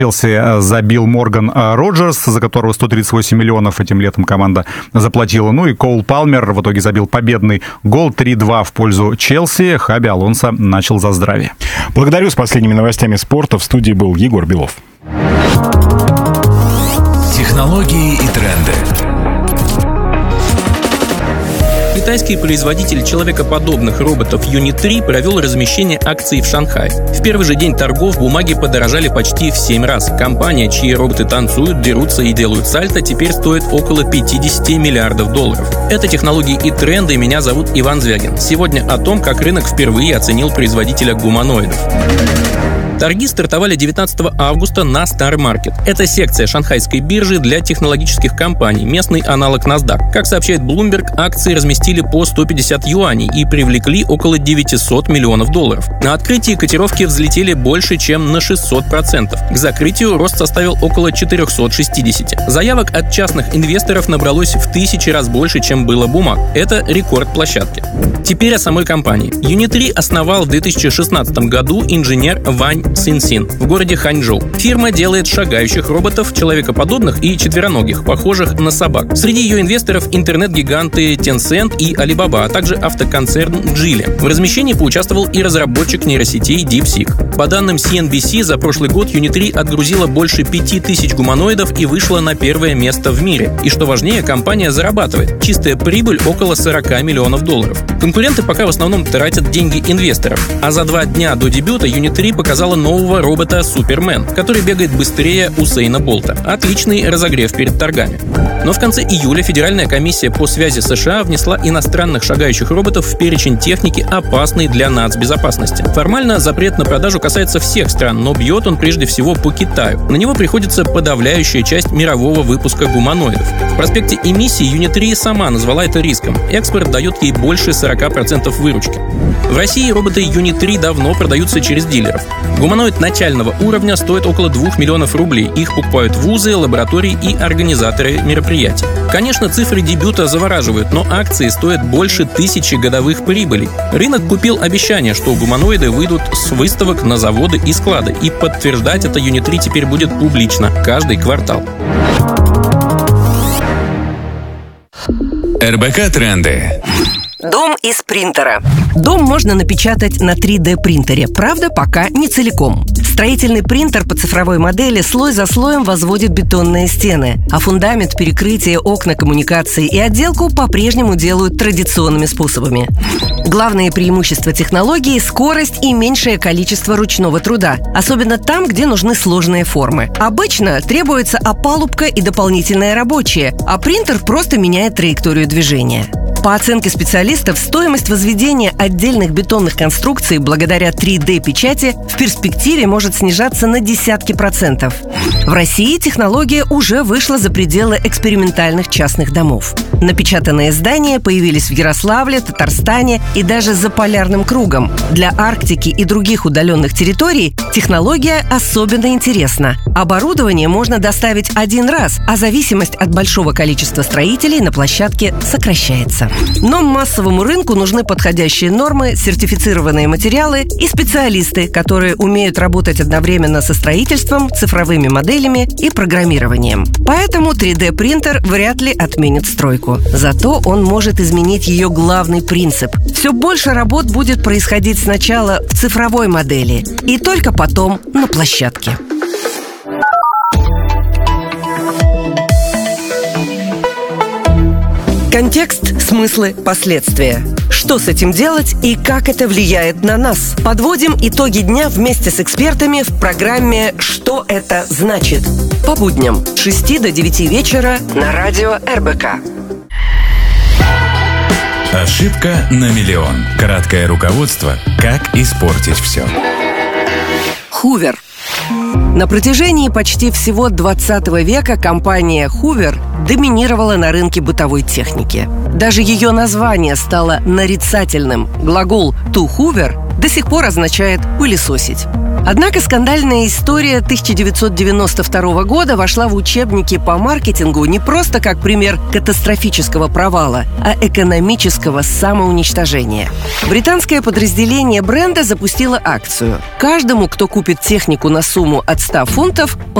Челси забил Морган Роджерс, за которого 138 миллионов этим летом команда заплатила. Ну и Коул Палмер в итоге забил победный гол 3-2 в пользу Челси. Хаби Алонсо начал за здравие. Благодарю. С последними новостями спорта в студии был Егор Белов. Технологии и тренды. Китайский производитель человекоподобных роботов Unit 3 провел размещение акций в Шанхае. В первый же день торгов бумаги подорожали почти в 7 раз. Компания, чьи роботы танцуют, дерутся и делают сальто, теперь стоит около 50 миллиардов долларов. Это технологии и тренды. Меня зовут Иван Звягин. Сегодня о том, как рынок впервые оценил производителя гуманоидов. Торги стартовали 19 августа на Star Market. Это секция шанхайской биржи для технологических компаний, местный аналог NASDAQ. Как сообщает Bloomberg, акции разместили по 150 юаней и привлекли около 900 миллионов долларов. На открытии котировки взлетели больше, чем на 600%. К закрытию рост составил около 460. Заявок от частных инвесторов набралось в 1000 раз больше, чем было бумаг. Это рекорд площадки. Теперь о самой компании. Unit 3 основал в 2016 году инженер Вань Цинсин в городе Ханчжоу. Фирма делает шагающих роботов, человекоподобных и четвероногих, похожих на собак. Среди ее инвесторов интернет-гиганты Tencent и Alibaba, а также автоконцерн Geely. В размещении поучаствовал и разработчик нейросетей DeepSeek. По данным CNBC, за прошлый год Unit 3 отгрузила больше 5000 гуманоидов и вышла на первое место в мире. И что важнее, компания зарабатывает. Чистая прибыль около 40 миллионов долларов. Конкуренты пока в основном тратят деньги инвесторов. А за 2 дня до дебюта Unit 3 показала нового робота Супермен, который бегает быстрее Усейна Болта. Отличный разогрев перед торгами. Но в конце июля Федеральная комиссия по связи США внесла иностранных шагающих роботов в перечень техники, опасной для нацбезопасности. Формально запрет на продажу касается всех стран, но бьет он прежде всего по Китаю. На него приходится подавляющая часть мирового выпуска гуманоидов. В проспекте эмиссии Unit 3 сама назвала это риском. Экспорт дает ей больше 40% выручки. В России роботы Unit 3 давно продаются через дилеров. Гуманоид начального уровня стоит около 2 миллионов рублей. Их покупают вузы, лаборатории и организаторы мероприятий. Конечно, цифры дебюта завораживают, но акции стоят больше 1000 годовых прибылей. Рынок купил обещание, что гуманоиды выйдут с выставок на заводы и склады. И подтверждать это Unit 3 теперь будет публично, каждый квартал. РБК тренды. Дом из принтера. Дом можно напечатать на 3D-принтере, правда, пока не целиком. Строительный принтер по цифровой модели слой за слоем возводит бетонные стены, а фундамент, перекрытие, окна, коммуникации и отделку по-прежнему делают традиционными способами. Главные преимущества технологии – скорость и меньшее количество ручного труда, особенно там, где нужны сложные формы. Обычно требуется опалубка и дополнительное рабочее, а принтер просто меняет траекторию движения. По оценке специалистов, стоимость возведения отдельных бетонных конструкций благодаря 3D-печати в перспективе может снижаться на десятки процентов. В России технология уже вышла за пределы экспериментальных частных домов. Напечатанные здания появились в Ярославле, Татарстане и даже за полярным кругом. Для Арктики и других удаленных территорий технология особенно интересна. Оборудование можно доставить один раз, а зависимость от большого количества строителей на площадке сокращается. Но массовому рынку нужны подходящие нормы, сертифицированные материалы и специалисты, которые умеют работать одновременно со строительством, цифровыми моделями и программированием. Поэтому 3D-принтер вряд ли отменит стройку. Зато он может изменить ее главный принцип. Все больше работ будет происходить сначала в цифровой модели и только потом на площадке. Контекст, смыслы, последствия. Что с этим делать и как это влияет на нас? Подводим итоги дня вместе с экспертами в программе «Что это значит?» по будням с 6 до 9 вечера на радио РБК. Ошибка на миллион. Краткое руководство «Как испортить все». Hoover. На протяжении почти всего 20 века компания Hoover доминировала на рынке бытовой техники. Даже ее название стало нарицательным. Глагол «to hoover» до сих пор означает «пылесосить». Однако скандальная история 1992 года вошла в учебники по маркетингу не просто как пример катастрофического провала, а экономического самоуничтожения. Британское подразделение бренда запустило акцию. Каждому, кто купит технику на сумму от 100 фунтов,